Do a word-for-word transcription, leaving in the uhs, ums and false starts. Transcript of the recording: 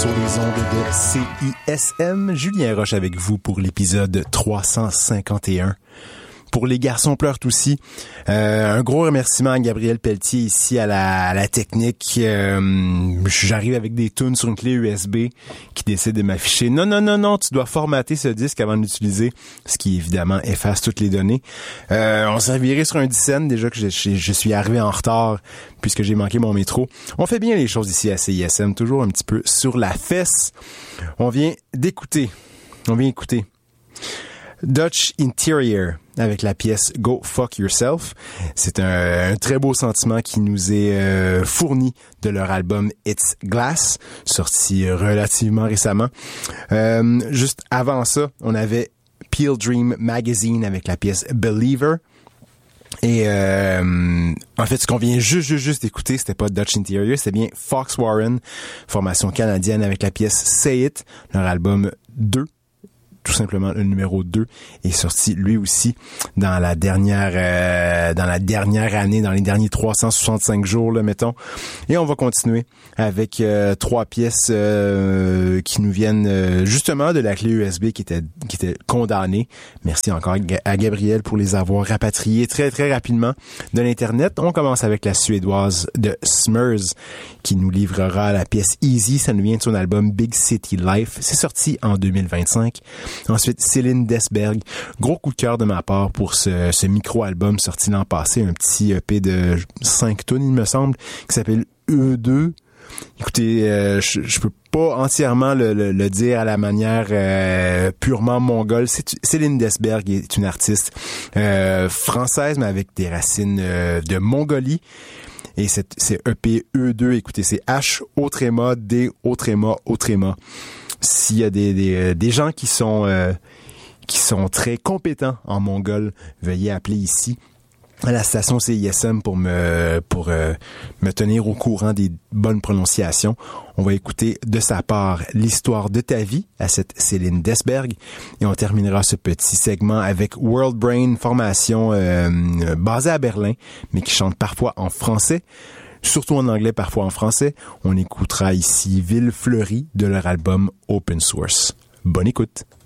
sur les ondes de C I S M. Julien Roche avec vous pour l'épisode trois cent cinquante et un. Pour les garçons pleurent aussi. Euh, un gros remerciement à Gabriel Pelletier ici à la, à la technique. Euh, j'arrive avec des tunes sur une clé U S B qui décide de m'afficher. Non, non, non, non, tu dois formater ce disque avant de l'utiliser, ce qui évidemment efface toutes les données. Euh, on s'est viré sur un dix-sept, déjà que je, je, je suis arrivé en retard puisque j'ai manqué mon métro. On fait bien les choses ici à C I S M, toujours un petit peu sur la fesse. On vient d'écouter. On vient écouter. Dutch Interior avec la pièce Go Fuck Yourself. C'est un, un très beau sentiment qui nous est euh, fourni de leur album It's Glass, sorti relativement récemment. Euh, juste avant ça, on avait Peel Dream Magazine avec la pièce Believer. Et euh, en fait, ce qu'on vient juste, juste, juste d'écouter, c'était pas Dutch Interior, c'était bien Fox Warren, formation canadienne avec la pièce Say It, leur album deux. Tout simplement le numéro deux est sorti lui aussi dans la dernière euh, dans la dernière année, dans les derniers trois cent soixante-cinq jours là, mettons. Et on va continuer avec euh, trois pièces euh, qui nous viennent euh, justement de la clé U S B qui était qui était condamnée. Merci encore à Gabriel pour les avoir rapatriées très très rapidement de l'internet. On commence avec la suédoise de Smurs qui nous livrera la pièce Easy, ça nous vient de son album Big City Life. C'est sorti en deux mille vingt-cinq. Ensuite, Céline Desberg. Gros coup de cœur de ma part pour ce, ce micro-album sorti l'an passé. Un petit E P de cinq tonnes, il me semble, qui s'appelle E deux. Écoutez, euh, je, je peux pas entièrement le, le, le dire à la manière euh, purement mongole. C'est, Céline Desberg est une artiste euh, française, mais avec des racines euh, de Mongolie. Et c'est, c'est E P E deux, écoutez, c'est H, O tréma, D, O tréma, O tréma. S'il y a des, des, des gens qui sont, euh, qui sont très compétents en mongol, veuillez appeler ici à la station C I S M pour me, pour, euh, me tenir au courant des bonnes prononciations. On va écouter de sa part l'histoire de ta vie à cette Céline Desberg et on terminera ce petit segment avec World Brain, formation euh, basée à Berlin, mais qui chante parfois en français. Surtout en anglais, parfois en français. On écoutera ici Ville Fleurie de leur album Open Source. Bonne écoute!